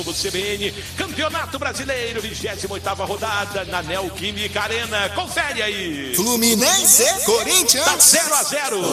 O CBN, Campeonato Brasileiro, 28ª rodada na Neoquímica Arena. Confere aí. Fluminense, Corinthians. Tá 0-0.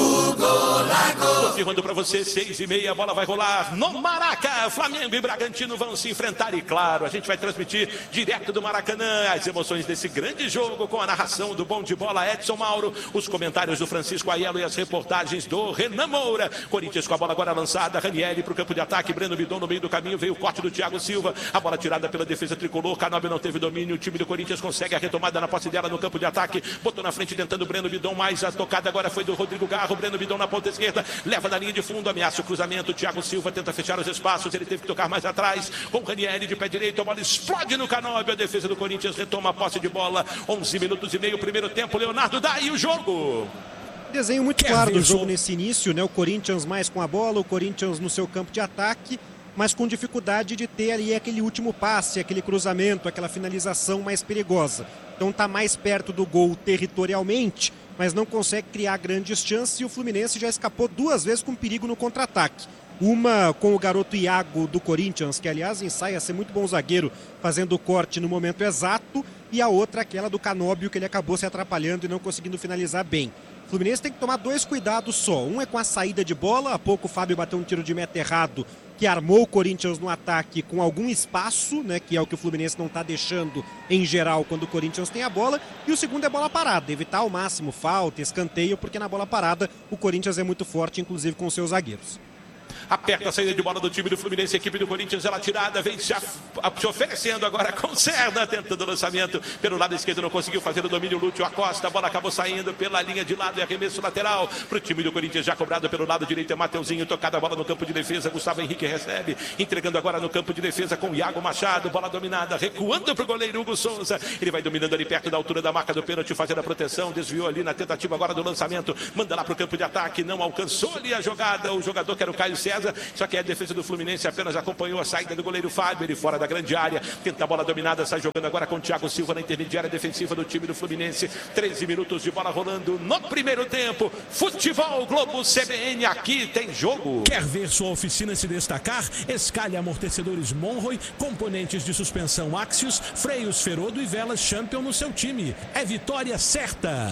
Confirmando pra você, 6h30, a bola vai rolar no Maraca. Flamengo e Bragantino vão se enfrentar e, claro, a gente vai transmitir direto do Maracanã as emoções desse grande jogo com a narração do bom de bola Edson Mauro, os comentários do Francisco Aiello e as reportagens do Renan Moura. Corinthians com a bola agora lançada, Ranieri pro campo de ataque, Breno Bidon no meio do caminho, veio o corte do Thiago Silva, a bola tirada pela defesa tricolor, Canóbio não teve domínio, o time do Corinthians consegue a retomada na posse dela no campo de ataque, botou na frente tentando o Breno Bidon, mas a tocada agora foi do Rodrigo Garro, Breno Bidon na ponta esquerda, leva na linha de fundo, ameaça o cruzamento, Thiago Silva tenta fechar os espaços, ele teve que tocar mais atrás, com o Ranieri de pé direito, a bola explode no Canóbio, a defesa do Corinthians retoma a posse de bola, 11 minutos e meio, primeiro tempo, Leonardo, daí o jogo. Desenho muito claro do jogo nesse início, né? O Corinthians mais com a bola, o Corinthians no seu campo de ataque, mas com dificuldade de ter ali aquele último passe, aquele cruzamento, aquela finalização mais perigosa. Então tá mais perto do gol territorialmente, mas não consegue criar grandes chances e o Fluminense já escapou duas vezes com perigo no contra-ataque. Uma com o garoto Iago do Corinthians, que aliás ensaia a ser muito bom zagueiro, fazendo o corte no momento exato, e a outra aquela do Canóbio, que ele acabou se atrapalhando e não conseguindo finalizar bem. O Fluminense tem que tomar dois cuidados só. Um é com a saída de bola. Há pouco o Fábio bateu um tiro de meta errado que armou o Corinthians no ataque com algum espaço, né, que é o que o Fluminense não está deixando em geral quando o Corinthians tem a bola. E o segundo é bola parada, evitar ao máximo falta, escanteio, porque na bola parada o Corinthians é muito forte, inclusive com seus zagueiros. Aperta a saída de bola do time do Fluminense, a equipe do Corinthians, ela tirada, vem se oferecendo agora com Serna, tentando o lançamento pelo lado esquerdo, não conseguiu fazer o domínio, Lúcio Acosta, a bola acabou saindo pela linha de lado e arremesso lateral para o time do Corinthians, já cobrado pelo lado direito, é Mateuzinho, tocada a bola no campo de defesa, Gustavo Henrique recebe, entregando agora no campo de defesa com Iago Machado, bola dominada, recuando para o goleiro Hugo Souza, ele vai dominando ali perto da altura da marca do pênalti, fazendo a proteção, desviou ali na tentativa agora do lançamento, manda lá para o campo de ataque, não alcançou ali a jogada, o jogador que era o Caio César, só que a defesa do Fluminense apenas acompanhou a saída do goleiro Fábio, ele fora da grande área, tenta a bola dominada, sai jogando agora com o Thiago Silva na intermediária defensiva do time do Fluminense, 13 minutos de bola rolando no primeiro tempo, Futebol Globo CBN, aqui tem jogo. Quer ver sua oficina se destacar? Escalhe amortecedores Monroy, componentes de suspensão Axios, freios Ferodo e velas Champion no seu time. É vitória certa.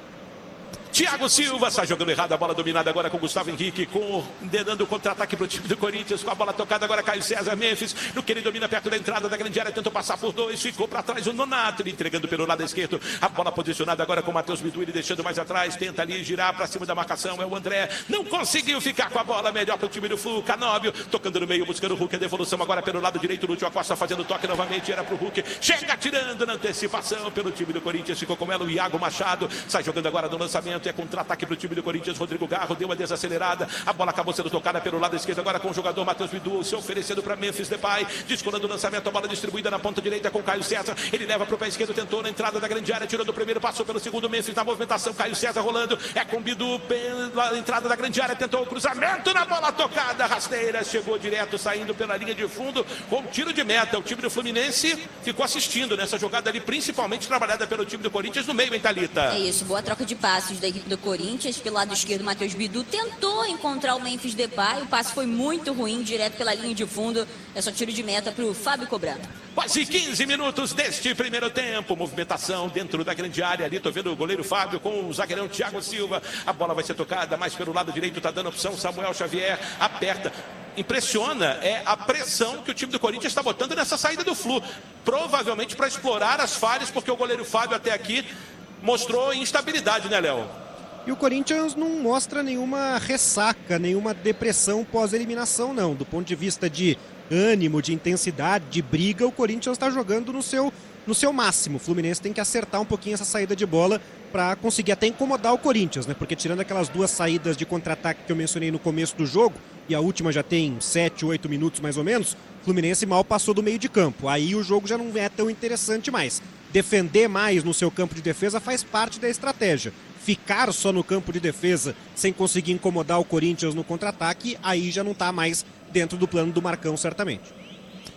Thiago Silva sai jogando errado, a bola dominada agora com Gustavo Henrique, dando o contra-ataque para o time do Corinthians, com a bola tocada agora Caio César, Memphis, no que ele domina perto da entrada da grande área, tentou passar por dois, ficou para trás o Nonato, ele entregando pelo lado esquerdo, a bola posicionada agora com o Matheus Bidu, ele deixando mais atrás, tenta ali girar para cima da marcação, é o André, não conseguiu ficar com a bola, melhor para o time do Flu, Canóbio, tocando no meio, buscando o Hulk, a devolução agora pelo lado direito, Lúcio Acosta fazendo toque novamente, era para o Hulk, chega tirando na antecipação pelo time do Corinthians, ficou com ela o Iago Machado, sai jogando agora no lançamento, é contra-ataque para o time do Corinthians, Rodrigo Garro deu uma desacelerada, a bola acabou sendo tocada pelo lado esquerdo agora com o jogador Matheus Bidu, se oferecendo para Memphis Depay, descolando o lançamento, a bola distribuída na ponta direita com Caio César, ele leva para o pé esquerdo, tentou na entrada da grande área, tirando o primeiro, passou pelo segundo, Memphis na movimentação, Caio César rolando, é com Bidu pela entrada da grande área, tentou o cruzamento na bola tocada, rasteira, chegou direto, saindo pela linha de fundo, com tiro de meta, o time do Fluminense ficou assistindo nessa jogada ali, principalmente trabalhada pelo time do Corinthians no meio, hein, Thalita? É isso, boa troca de passes da equipe do Corinthians, pelo lado esquerdo, Matheus Bidu tentou encontrar o Memphis Depay, o passe foi muito ruim, direto pela linha de fundo, é só tiro de meta para o Fábio cobrar. Quase 15 minutos deste primeiro tempo, movimentação dentro da grande área, ali tô vendo o goleiro Fábio com o zagueirão Thiago Silva, a bola vai ser tocada mais pelo lado direito, tá dando opção, Samuel Xavier, aperta. Impressiona é a pressão que o time do Corinthians está botando nessa saída do Flu, provavelmente para explorar as falhas, porque o goleiro Fábio até aqui mostrou instabilidade, né, Léo? E o Corinthians não mostra nenhuma ressaca, nenhuma depressão pós-eliminação, não. Do ponto de vista de ânimo, de intensidade, de briga, o Corinthians está jogando no seu máximo. O Fluminense tem que acertar um pouquinho essa saída de bola para conseguir até incomodar o Corinthians, né? Porque tirando aquelas duas saídas de contra-ataque que eu mencionei no começo do jogo, e a última já tem 7, 8 minutos mais ou menos, o Fluminense mal passou do meio de campo. Aí o jogo já não é tão interessante mais. Defender mais no seu campo de defesa faz parte da estratégia. Ficar só no campo de defesa sem conseguir incomodar o Corinthians no contra-ataque, aí já não está mais dentro do plano do Marcão, certamente.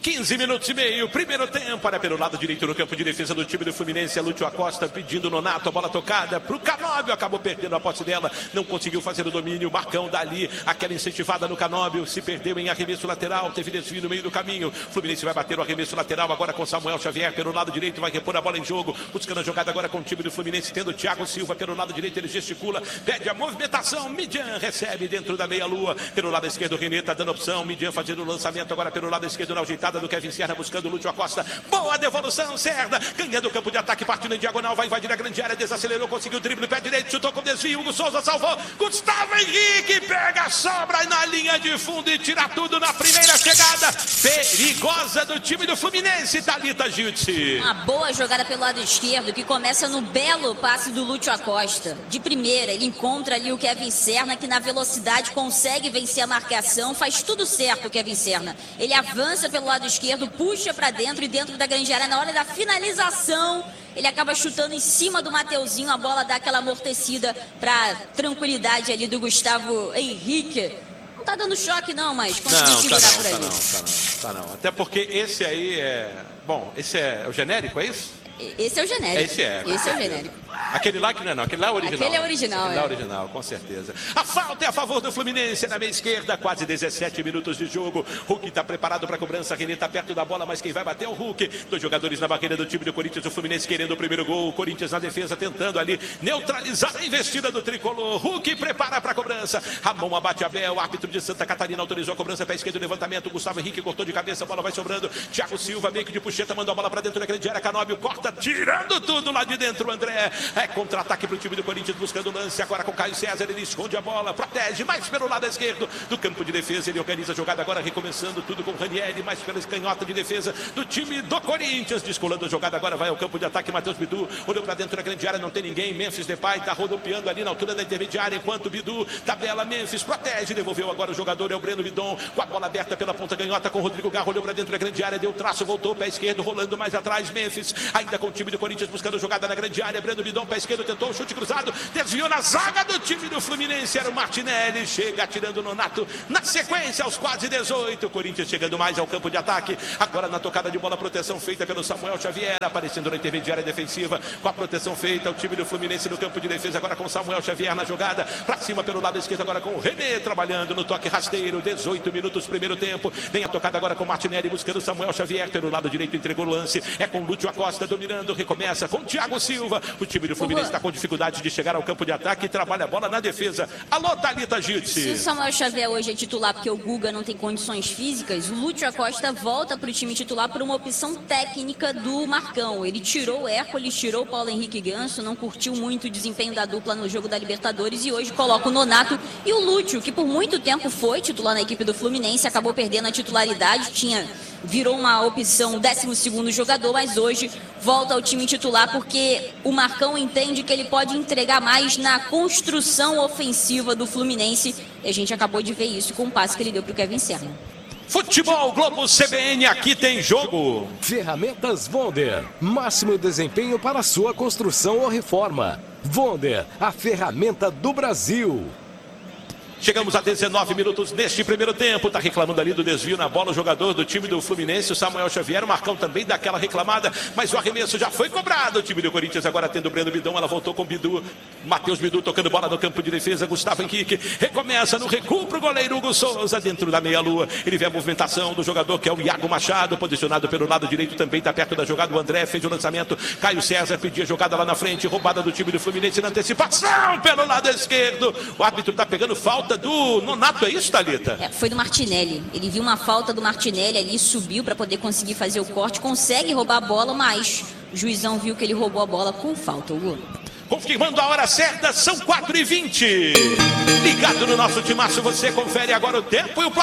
15 minutos e meio, primeiro tempo, olha pelo lado direito no campo de defesa do time do Fluminense, Lúcio Acosta pedindo Nonato, a bola tocada pro Canóbio, acabou perdendo a posse dela, não conseguiu fazer o domínio, Marcão dali, aquela incentivada no Canóbio, se perdeu em arremesso lateral, teve desvio no meio do caminho, Fluminense vai bater o arremesso lateral agora com Samuel Xavier pelo lado direito, vai repor a bola em jogo, buscando a jogada agora com o time do Fluminense, tendo o Thiago Silva pelo lado direito, ele gesticula, pede a movimentação, Midian recebe dentro da meia-lua, pelo lado esquerdo, René tá dando opção, Midian fazendo o lançamento agora pelo lado esquerdo na ajeitada do Kevin Serra, buscando o Lúcio Acosta, boa devolução, Serra, ganhando o campo de ataque, partindo em diagonal, vai invadir a grande área, desacelerou, conseguiu o drible, pé direito, chutou com desvio, Hugo Souza salvou, Gustavo Henrique pega, sobra na linha de fundo e tira tudo na primeira chegada, perigosa do time do Fluminense, Thalita Giltzi. Uma boa jogada pelo lado esquerdo, que começa no belo passe do Lúcio Acosta, de primeira, ele encontra ali o Kevin Serra, que na velocidade consegue vencer a marcação, faz tudo certo o Kevin Serra, ele avança pelo lado esquerdo, puxa para dentro e dentro da grande área, na hora da finalização, ele acaba chutando em cima do Mateuzinho, a bola dá aquela amortecida para tranquilidade ali do Gustavo Henrique. Não tá dando choque não, mas conseguiu segurar por ali. Tá não. Até porque esse aí é... Bom, esse é o genérico, é isso? Esse é o genérico. Esse é o genérico. Aquele lá que não é não, aquele lá é o original. Aquele é o original, Aquele é o original, com certeza. A falta é a favor do Fluminense na meia esquerda, quase 17 minutos de jogo. Hulk está preparado para a cobrança, René está perto da bola, mas quem vai bater é o Hulk. Dois jogadores na barreira do time do Corinthians, o Fluminense querendo o primeiro gol, o Corinthians na defesa tentando ali neutralizar a investida do tricolor. Hulk prepara para a cobrança, Ramon abate Abel, árbitro de Santa Catarina autorizou a cobrança, pé esquerdo, levantamento, Gustavo Henrique cortou de cabeça, a bola vai sobrando, Thiago Silva meio que de puxeta, mandou a bola para dentro da grande área, Canóbio corta, tirando tudo lá de dentro, André, é contra-ataque para o time do Corinthians, buscando o lance agora com Caio César, ele esconde a bola, protege mais pelo lado esquerdo do campo de defesa, ele organiza a jogada agora, recomeçando tudo com o Ranieri, mais pela canhota de defesa do time do Corinthians, descolando a jogada agora, vai ao campo de ataque, Matheus Bidu, olhou para dentro da grande área, não tem ninguém, Memphis Depay tá rodopiando ali na altura da intermediária, enquanto Bidu, tabela, Memphis, protege, devolveu agora o jogador, é o Breno Vidon, com a bola aberta pela ponta canhota, com o Rodrigo Garro, olhou para dentro da grande área, deu traço, voltou, pé esquerdo, rolando mais atrás, Memphis, ainda com o time do Corinthians, buscando a jogada na grande área, Breno Vidon, pé esquerdo, tentou o chute cruzado, desviou na zaga do time do Fluminense, era o Martinelli, chega atirando no Nonato, na sequência aos quase 18, o Corinthians chegando mais ao campo de ataque, agora na tocada de bola, proteção feita pelo Samuel Xavier, aparecendo na intermediária defensiva, com a proteção feita, o time do Fluminense no campo de defesa, agora com o Samuel Xavier na jogada, pra cima pelo lado esquerdo, agora com o René, trabalhando no toque rasteiro, 18 minutos, primeiro tempo, vem a tocada agora com o Martinelli, buscando o Samuel Xavier, pelo lado direito, entregou o lance, é com o Lúcio Acosta dominando, recomeça com o Thiago Silva, o time do Fluminense está com dificuldade de chegar ao campo de ataque e trabalha a bola na defesa. Alô, Thalita Giltzi. Se o Samuel Xavier hoje é titular porque o Guga não tem condições físicas, o Lúcio Acosta volta para o time titular por uma opção técnica do Marcão. Ele tirou o Hércules, tirou o Paulo Henrique Ganso, não curtiu muito o desempenho da dupla no jogo da Libertadores e hoje coloca o Nonato e o Lúcio, que por muito tempo foi titular na equipe do Fluminense, acabou perdendo a titularidade, virou uma opção 12º jogador, mas hoje volta ao time titular porque o Marcão entende que ele pode entregar mais na construção ofensiva do Fluminense e a gente acabou de ver isso com o passe que ele deu para o Kevin Serra. Futebol Globo CBN, aqui tem jogo. Ferramentas Wonder, máximo desempenho para sua construção ou reforma. Wonder, a ferramenta do Brasil. Chegamos a 19 minutos neste primeiro tempo. Está reclamando ali do desvio na bola o jogador do time do Fluminense, o Samuel Xavier. O Marcão também dá aquela reclamada, mas o arremesso já foi cobrado. O time do Corinthians agora tendo o Breno Bidon. Ela voltou com o Bidu. Matheus Bidu tocando bola no campo de defesa. Gustavo Henrique recomeça no recuo para o goleiro Hugo Souza dentro da meia-lua. Ele vê a movimentação do jogador que é o Iago Machado, posicionado pelo lado direito também. Está perto da jogada. O André fez o lançamento. Caio César pedia jogada lá na frente. Roubada do time do Fluminense na antecipação pelo lado esquerdo. O árbitro está pegando falta do Nonato, é isso, Thalita? Foi do Martinelli. Ele viu uma falta do Martinelli ali, subiu para poder conseguir fazer o corte, consegue roubar a bola, mas o juizão viu que ele roubou a bola com falta, Hugo. Confirmando a hora certa, são 4h20. Ligado no nosso timaço, você confere agora o tempo e o placar.